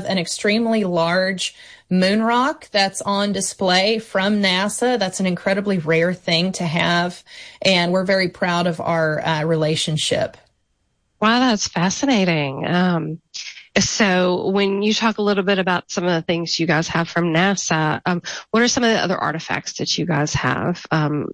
an extremely large moon rock that's on display from NASA. That's an incredibly rare thing to have, and we're very proud of our relationship. Wow, that's fascinating. So when you talk a little bit about some of the things you guys have from NASA, what are some of the other artifacts that you guys have?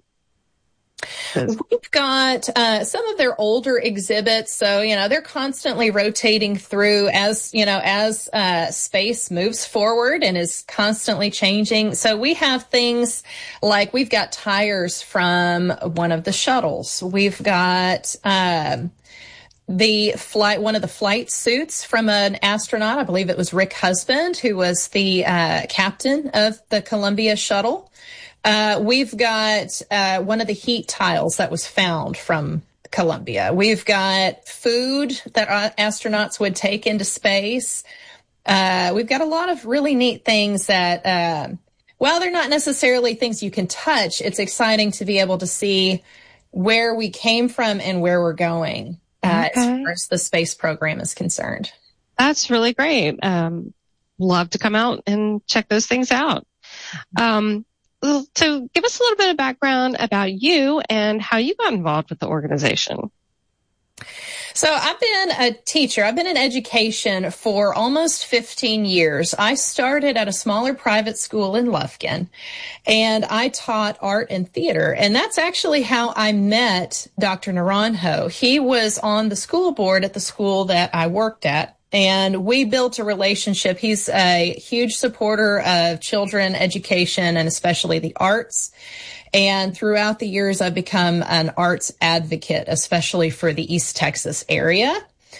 We've got some of their older exhibits. So, they're constantly rotating through as space moves forward and is constantly changing. So we have things like we've got tires from one of the shuttles. We've got one of the flight suits from an astronaut. I believe it was Rick Husband, who was the captain of the Columbia shuttle. We've got one of the heat tiles that was found from Columbia. We've got food that astronauts would take into space. We've got a lot of really neat things that, while they're not necessarily things you can touch, it's exciting to be able to see where we came from and where we're going. As far as the space program is concerned. That's really great. Love to come out and check those things out. So give us a little bit of background about you and how you got involved with the organization. So I've been a teacher. I've been in education for almost 15 years. I started at a smaller private school in Lufkin, and I taught art and theater. And that's actually how I met Dr. Naranjo. He was on the school board at the school that I worked at, and we built a relationship. He's a huge supporter of children education and especially the arts. And throughout the years, I've become an arts advocate, especially for the East Texas area.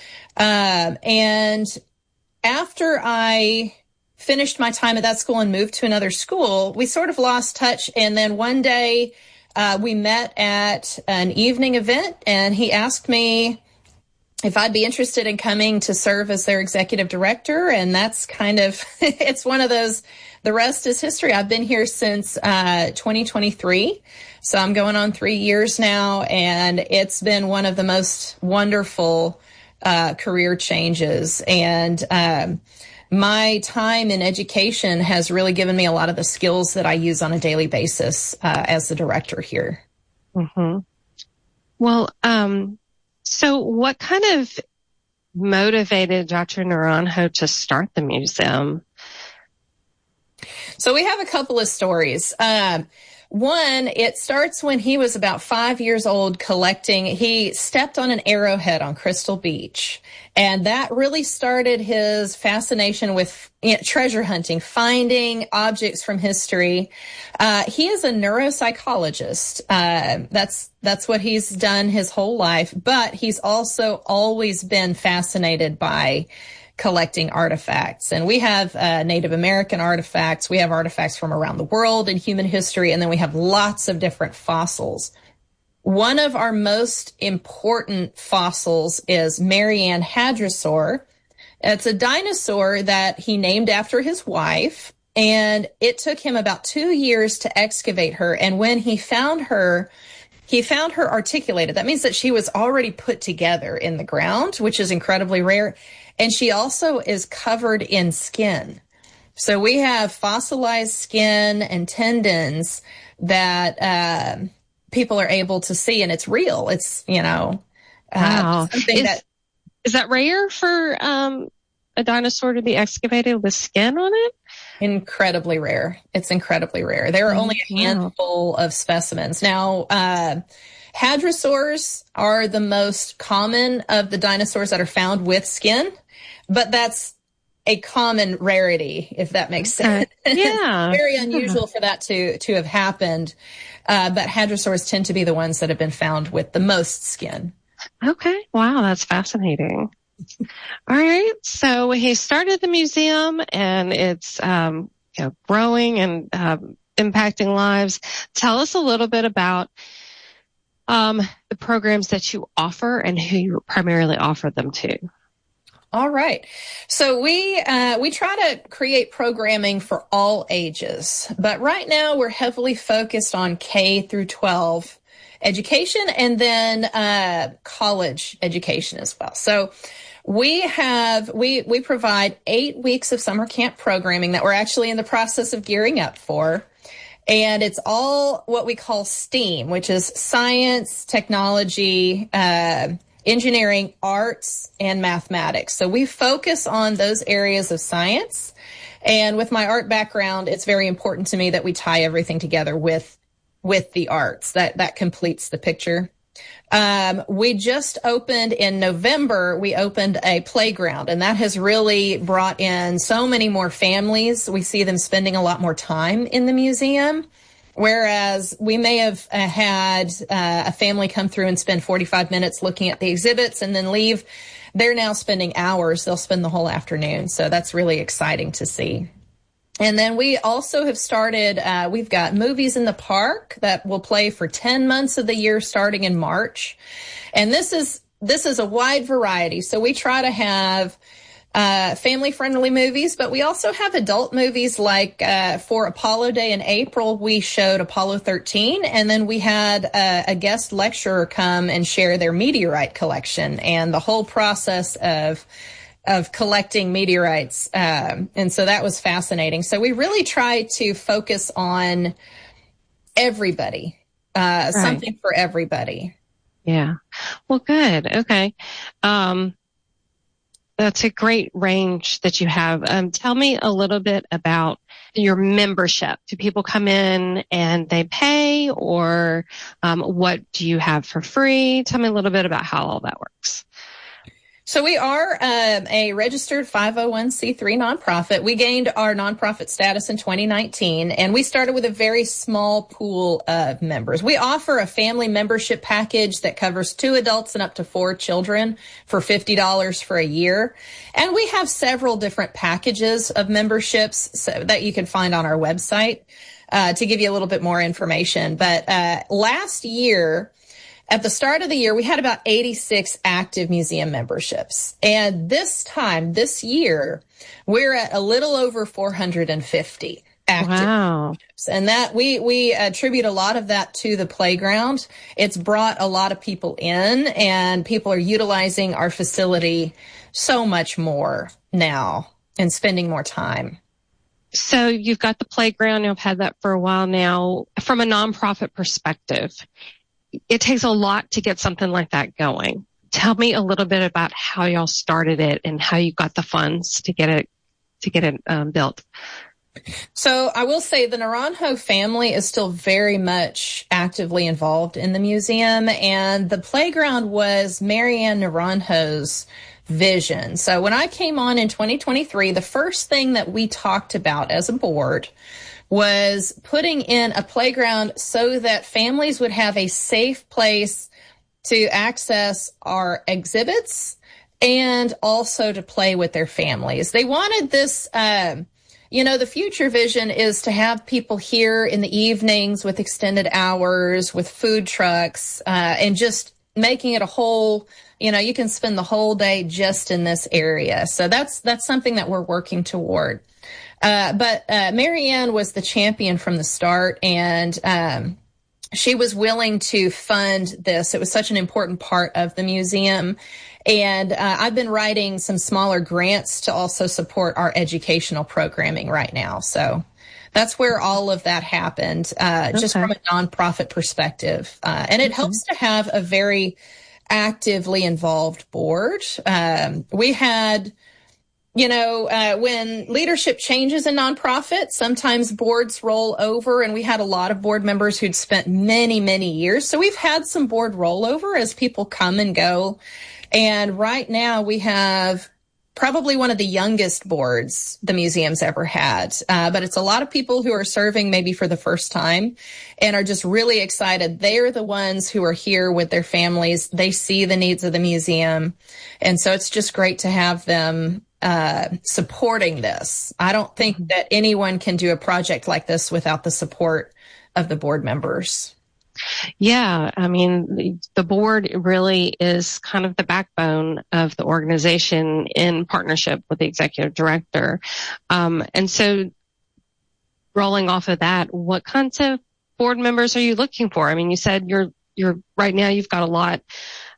And after I finished my time at that school and moved to another school, we sort of lost touch. And then one day we met at an evening event, and he asked me if I'd be interested in coming to serve as their executive director. And that's kind of, it's one of those, the rest is history. I've been here since 2023. So I'm going on 3 years now, and it's been one of the most wonderful career changes. And my time in education has really given me a lot of the skills that I use on a daily basis as the director here. Mm-hmm. Well, so what kind of motivated Dr. Naranjo to start the museum? So we have a couple of stories. One, it starts when he was about 5 years old collecting. He stepped on an arrowhead on Crystal Beach, and that really started his fascination with treasure hunting, finding objects from history. He is a neuropsychologist. That's what he's done his whole life, but he's also always been fascinated by collecting artifacts. And we have Native American artifacts. We have artifacts from around the world in human history. And then we have lots of different fossils. One of our most important fossils is Marianne hadrosaur. It's a dinosaur that he named after his wife. And it took him about 2 years to excavate her. And when he found her articulated. That means that she was already put together in the ground, which is incredibly rare. And she also is covered in skin. So we have fossilized skin and tendons that people are able to see, and it's real. It's, wow. Something is that rare for a dinosaur to be excavated with skin on it? Incredibly rare. It's incredibly rare. There are only a handful of specimens. Now, hadrosaurs are the most common of the dinosaurs that are found with skin, but that's a common rarity, if that makes sense. Yeah. Very unusual for that to have happened. But hadrosaurs tend to be the ones that have been found with the most skin. Okay. Wow. That's fascinating. All right. So he started the museum, and it's, growing and, impacting lives. Tell us a little bit about, the programs that you offer and who you primarily offer them to. All right. So we try to create programming for all ages, but right now we're heavily focused on K through 12 education and then college education as well. So We provide 8 weeks of summer camp programming that we're actually in the process of gearing up for. And it's all what we call STEAM, which is science, technology, engineering, arts, and mathematics. So we focus on those areas of science. And with my art background, it's very important to me that we tie everything together with the arts. That completes the picture. We just opened in November, we opened a playground, and that has really brought in so many more families. We see them spending a lot more time in the museum, whereas we may have had a family come through and spend 45 minutes looking at the exhibits and then leave. They're now spending hours. They'll spend the whole afternoon. So that's really exciting to see. And then we also have started, we've got movies in the park that will play for 10 months of the year starting in March. And this is a wide variety. So we try to have family-friendly movies, but we also have adult movies like for Apollo Day in April, we showed Apollo 13, and then we had a guest lecturer come and share their meteorite collection and the whole process of collecting meteorites. And so that was fascinating. So we really try to focus on everybody, something for everybody. Yeah. Well, good. Okay. That's a great range that you have. Tell me a little bit about your membership. Do people come in and they pay, or what do you have for free? Tell me a little bit about how all that works. So we are a registered 501c3 nonprofit. We gained our nonprofit status in 2019, and we started with a very small pool of members. We offer a family membership package that covers 2 adults and up to 4 children for $50 for a year. And we have several different packages of memberships that you can find on our website to give you a little bit more information. But last year, at the start of the year, we had about 86 active museum memberships. And this year, we're at a little over 450 active memberships. And that we attribute a lot of that to the playground. It's brought a lot of people in, and people are utilizing our facility so much more now and spending more time. So you've got the playground. You've had that for a while now. From a nonprofit perspective, it takes a lot to get something like that going. Tell me a little bit about how y'all started it and how you got the funds to get it built. So I will say the Naranjo family is still very much actively involved in the museum, and the playground was Marianne Naranjo's vision. So when I came on in 2023, the first thing that we talked about as a board was putting in a playground so that families would have a safe place to access our exhibits and also to play with their families. They wanted this, the future vision is to have people here in the evenings with extended hours, with food trucks, and just making it a whole, you can spend the whole day just in this area. So that's something that we're working toward. But Marianne was the champion from the start, and she was willing to fund this. It was such an important part of the museum. And I've been writing some smaller grants to also support our educational programming right now. So that's where all of that happened, just from a nonprofit perspective. And it helps to have a very actively involved board. We had... when leadership changes in nonprofits, sometimes boards roll over, and we had a lot of board members who'd spent many, many years. So we've had some board rollover as people come and go. And right now we have probably one of the youngest boards the museum's ever had. But it's a lot of people who are serving maybe for the first time and are just really excited. They're the ones who are here with their families. They see the needs of the museum. And so it's just great to have them supporting this. I don't think that anyone can do a project like this without the support of the board members. Yeah, I mean, the board really is kind of the backbone of the organization in partnership with the executive director. And so rolling off of that, what kinds of board members are you looking for? I mean, you said you're right now you've got a lot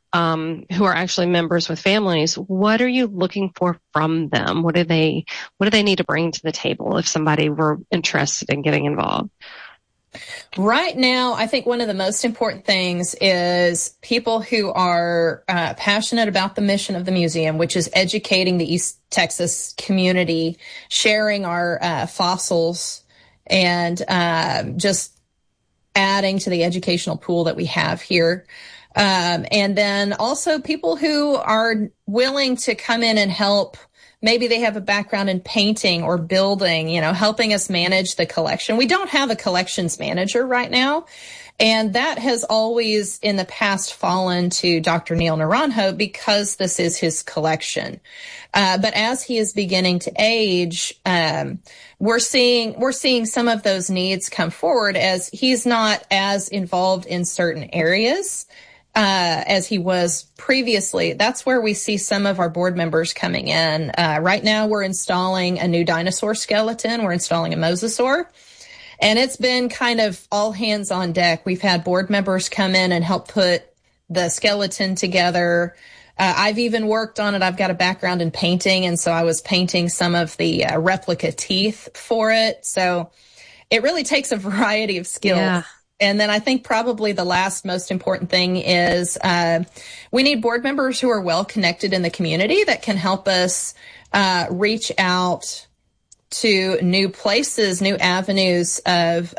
who are actually members with families, what are you looking for from them? What do they need to bring to the table if somebody were interested in getting involved? Right now, I think one of the most important things is people who are passionate about the mission of the museum, which is educating the East Texas community, sharing our fossils, and just adding to the educational pool that we have here. And then also people who are willing to come in and help. Maybe they have a background in painting or building, helping us manage the collection. We don't have a collections manager right now. And that has always in the past fallen to Dr. Neil Naranjo because this is his collection. But as he is beginning to age, we're seeing some of those needs come forward as he's not as involved in certain areas as he was previously. That's where we see some of our board members coming in. Right now, we're installing a new dinosaur skeleton. We're installing a mosasaur. And it's been kind of all hands on deck. We've had board members come in and help put the skeleton together. I've even worked on it. I've got a background in painting, and so I was painting some of the replica teeth for it. So it really takes a variety of skills. Yeah. And then I think probably the last most important thing is we need board members who are well connected in the community that can help us reach out to new places, new avenues of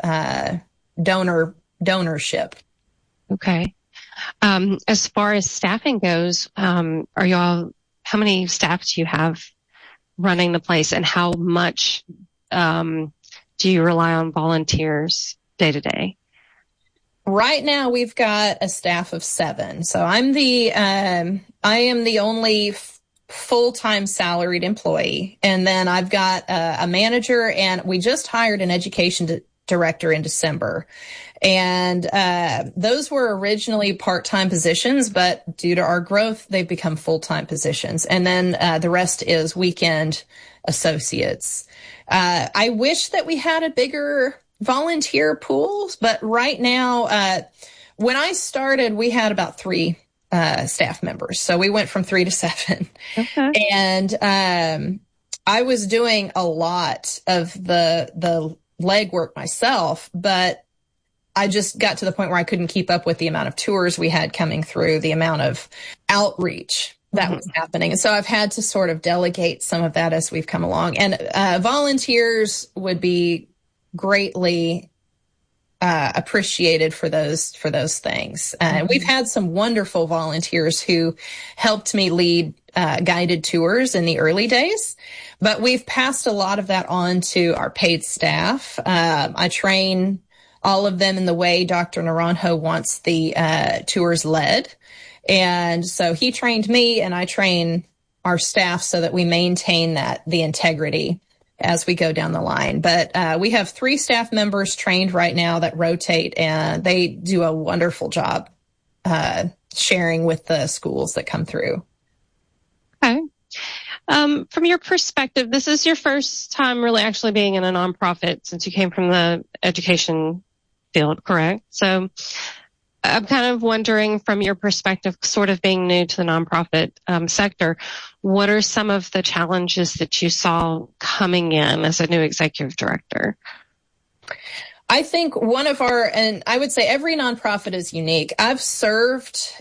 donorship. Okay. As far as staffing goes, how many staff do you have running the place, and how much do you rely on volunteers day to day? Right now, we've got a staff of 7. So I am the only full-time salaried employee. And then I've got a manager, and we just hired an education director in December. And those were originally part-time positions, but due to our growth, they've become full-time positions. And then the rest is weekend associates. I wish that we had a bigger volunteer pools, but right now, when I started, we had about 3 staff members. So we went from 3 to 7. Okay. And I was doing a lot of the legwork myself, but I just got to the point where I couldn't keep up with the amount of tours we had coming through, the amount of outreach that was happening. And so I've had to sort of delegate some of that as we've come along. And volunteers would be greatly appreciated for those things. We've had some wonderful volunteers who helped me lead guided tours in the early days, but we've passed a lot of that on to our paid staff. I train all of them in the way Dr. Naranjo wants the tours led. And so he trained me, and I train our staff so that we maintain the integrity as we go down the line. But we have 3 staff members trained right now that rotate, and they do a wonderful job sharing with the schools that come through. Okay. From your perspective, this is your first time really actually being in a nonprofit since you came from the education field, correct? So I'm kind of wondering, from your perspective, sort of being new to the nonprofit sector, what are some of the challenges that you saw coming in as a new executive director? I think and I would say every nonprofit is unique. I've served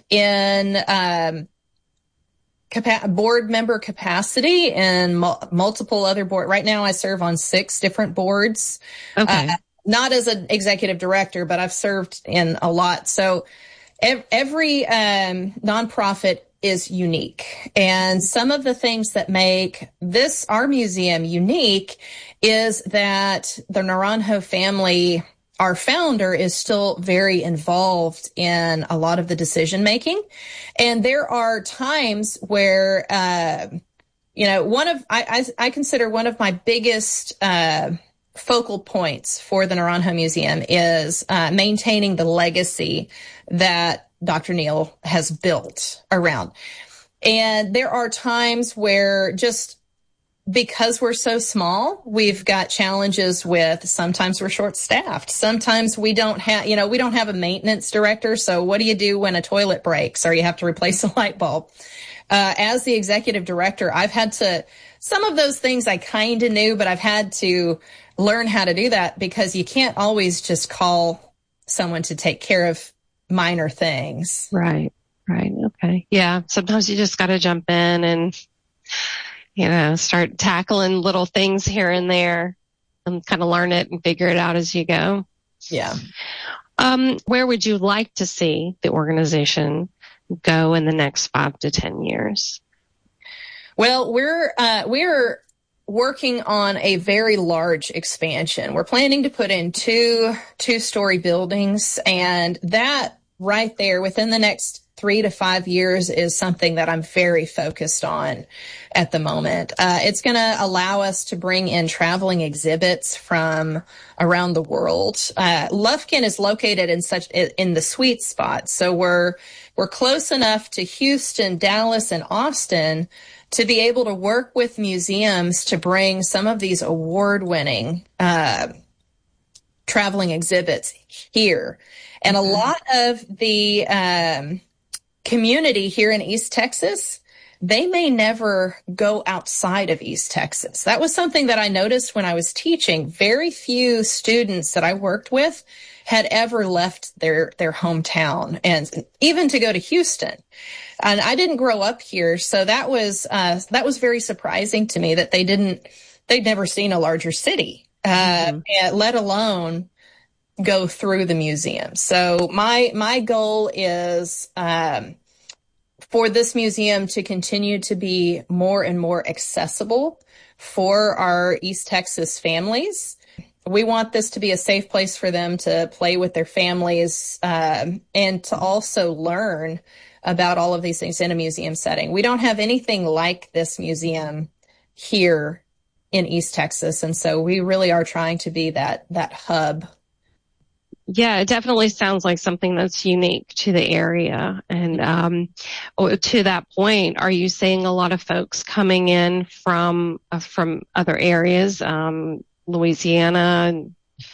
in board member capacity in multiple other boards. Right now, I serve on 6 different boards. Okay. Not as an executive director, but I've served in a lot. So every nonprofit is unique. And some of the things that make our museum unique is that the Naranjo family, our founder, is still very involved in a lot of the decision making. And there are times where, I consider one of my biggest focal points for the Naranjo Museum is maintaining the legacy that Dr. Neil has built around. And there are times where just because we're so small, we've got challenges with sometimes we're short staffed. Sometimes we don't have, we don't have a maintenance director. So what do you do when a toilet breaks or you have to replace a light bulb? As the executive director, I've had to, some of those things I kind of knew, but I've had to learn how to do that because you can't always just call someone to take care of minor things. Right. Okay. Yeah. Sometimes you just got to jump in and, start tackling little things here and there and kind of learn it and figure it out as you go. Yeah. Where would you like to see the organization go in the next 5 to 10 years? Well, we're working on a very large expansion. We're planning to put in two-story buildings, and that right there within the next 3 to 5 years is something that I'm very focused on at the moment. It's going to allow us to bring in traveling exhibits from around the world. Lufkin is located in the sweet spot, so we're close enough to Houston, Dallas, and Austin to be able to work with museums to bring some of these award-winning traveling exhibits here. And a lot of the community here in East Texas, they may never go outside of East Texas. That was something that I noticed when I was teaching. Very few students that I worked with had ever left their hometown, and even to go to Houston. And I didn't grow up here, so that was very surprising to me that they'd never seen a larger city, let alone go through the museum. So my goal is for this museum to continue to be more and more accessible for our East Texas families. We want this to be a safe place for them to play with their families and to also learn about all of these things in a museum setting. We don't have anything like this museum here in East Texas, and so we really are trying to be that hub. Yeah, it definitely sounds like something that's unique to the area. And to that point, are you seeing a lot of folks coming in from other areas, Louisiana?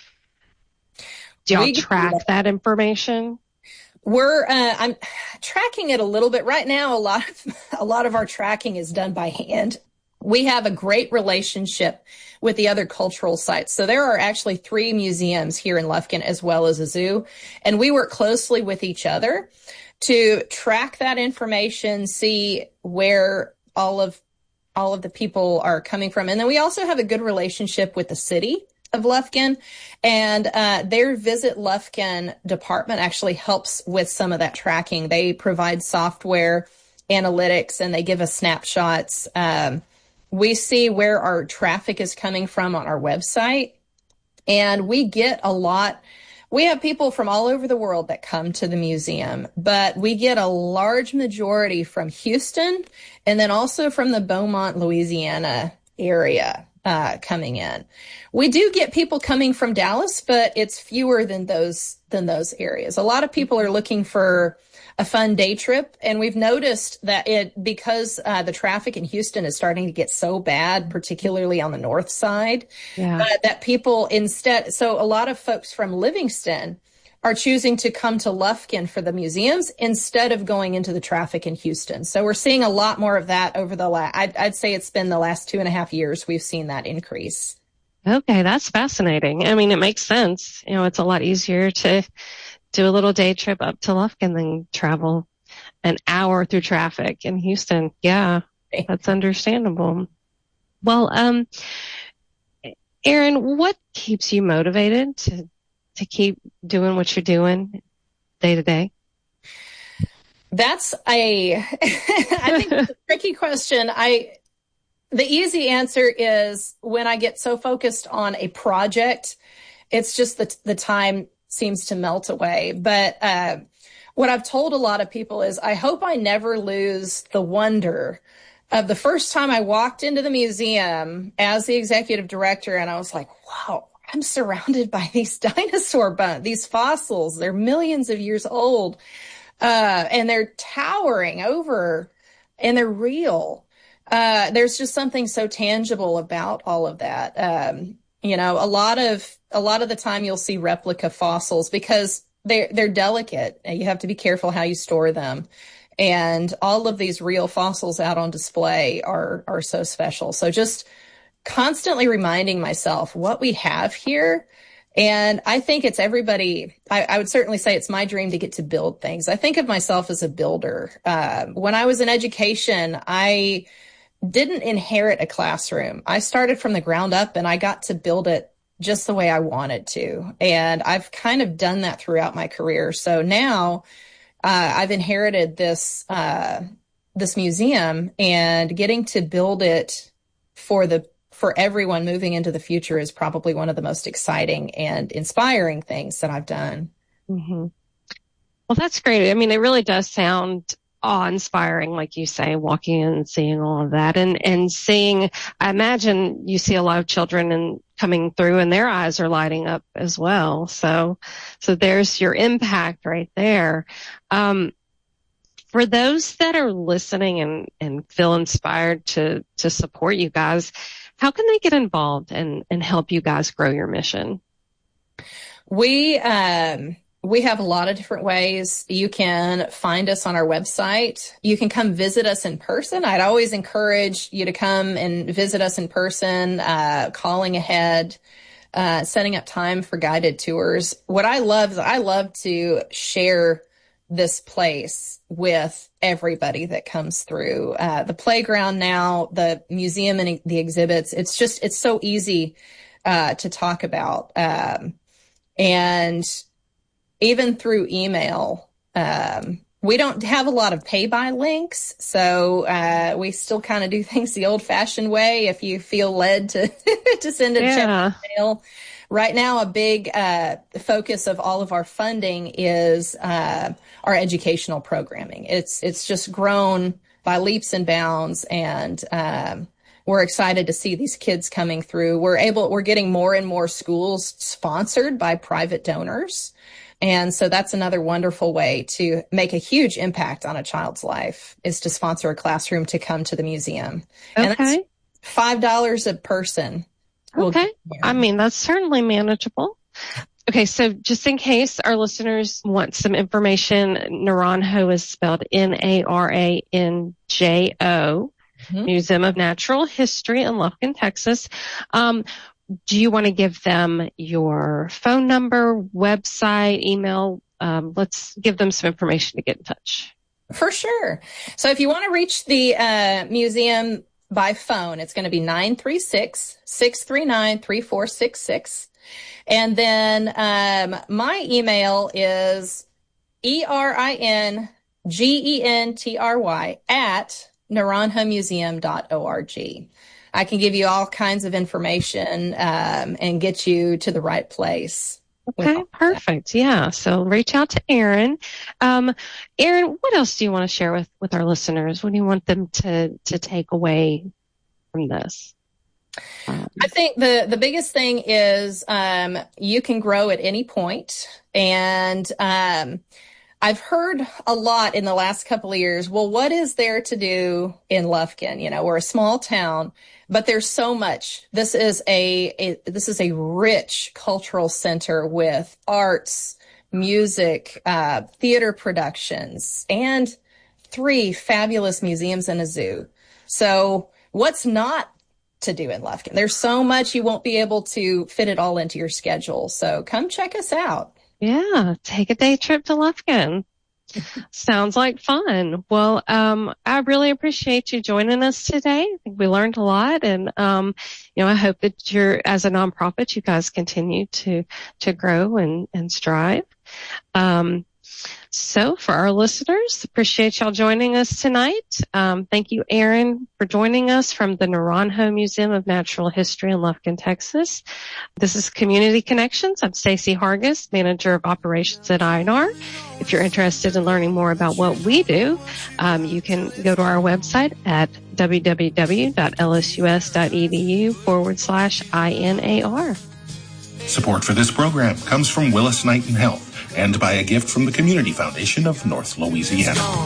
Do y'all track that information? I'm tracking it a little bit right now. A lot of our tracking is done by hand. We have a great relationship with the other cultural sites. So there are actually 3 museums here in Lufkin as well as a zoo. And we work closely with each other to track that information, see where all of the people are coming from. And then we also have a good relationship with the city of Lufkin, and their Visit Lufkin department actually helps with some of that tracking. They provide software analytics and they give us snapshots. We see where our traffic is coming from on our website, and we get a lot. We have people from all over the world that come to the museum, but we get a large majority from Houston and then also from the Beaumont, Louisiana area coming in. We do get people coming from Dallas, but it's fewer than those areas. A lot of people are looking for a fun day trip, and we've noticed that because the traffic in Houston is starting to get so bad, particularly on the north side, that people so a lot of folks from Livingston are choosing to come to Lufkin for the museums instead of going into the traffic in Houston. So we're seeing a lot more of that over I'd say it's been the last 2.5 years we've seen that increase. Okay, that's fascinating. I mean, it makes sense. It's a lot easier to do a little day trip up to Lufkin than travel an hour through traffic in Houston. Yeah, that's understandable. Well, Erin, what keeps you motivated to keep doing what you're doing day to day? That's I think it's a tricky question. The easy answer is when I get so focused on a project, it's just the time seems to melt away. But what I've told a lot of people is I hope I never lose the wonder of the first time I walked into the museum as the executive director, and I was like, wow, I'm surrounded by these dinosaur bones, these fossils. They're millions of years old, and they're towering over, and they're real. There's just something so tangible about all of that. A lot of the time you'll see replica fossils because they're delicate. You have to be careful how you store them. And all of these real fossils out on display are so special. So just constantly reminding myself what we have here. And I think it's everybody. I would certainly say it's my dream to get to build things. I think of myself as a builder. When I was in education, I didn't inherit a classroom. I started from the ground up and I got to build it just the way I wanted to. And I've kind of done that throughout my career. So now I've inherited this museum, and getting to build it for everyone moving into the future is probably one of the most exciting and inspiring things that I've done. Mm-hmm. Well, that's great. I mean, it really does sound awe-inspiring, like you say, walking in and seeing all of that and seeing, I imagine you see a lot of children and coming through and their eyes are lighting up as well. So there's your impact right there. For those that are listening and feel inspired to support you guys, how can they get involved and help you guys grow your mission? We have a lot of different ways. You can find us on our website. You can come visit us in person. I'd always encourage you to come and visit us in person, calling ahead, setting up time for guided tours. What I love is I love to share this place with everybody that comes through. The playground now, the museum and the exhibits, it's so easy to talk about. And even through email, we don't have a lot of pay-by links, so we still kind of do things the old-fashioned way. If you feel led to to send a check mail, right now a big focus of all of our funding is our educational programming. It's just grown by leaps and bounds, and we're excited to see these kids coming through. We're getting more and more schools sponsored by private donors. And so that's another wonderful way to make a huge impact on a child's life, is to sponsor a classroom to come to the museum. Okay. And that's $5 a person. Okay. I mean, that's certainly manageable. Okay. So just in case our listeners want some information, Naranjo is spelled Naranjo, Museum of Natural History in Lufkin, Texas. Do you want to give them your phone number, website, email? Let's give them some information to get in touch. For sure. So if you want to reach the museum by phone, it's going to be 936-639-3466. And then my email is erinGentry@naranjomuseum.org. I can give you all kinds of information and get you to the right place. Okay, perfect. Yeah. So reach out to Erin. Erin, what else do you want to share with our listeners? What do you want them to take away from this? I think the biggest thing is you can grow at any point. And I've heard a lot in the last couple of years, well, what is there to do in Lufkin? You know, we're a small town, but there's so much. This is a rich cultural center with arts, music, theater productions, and 3 fabulous museums and a zoo. So what's not to do in Lufkin? There's so much, you won't be able to fit it all into your schedule. So come check us out. Yeah, take a day trip to Lufkin. Sounds like fun. Well, I really appreciate you joining us today. I think we learned a lot, and I hope that as a nonprofit, you guys continue to grow and strive. So for our listeners, appreciate y'all joining us tonight. Thank you, Erin, for joining us from the Naranjo Museum of Natural History in Lufkin, Texas. This is Community Connections. I'm Stacey Hargis, Manager of Operations at INR. If you're interested in learning more about what we do, you can go to our website at www.lsus.edu/INAR. Support for this program comes from Willis Knighton Health and by a gift from the Community Foundation of North Louisiana.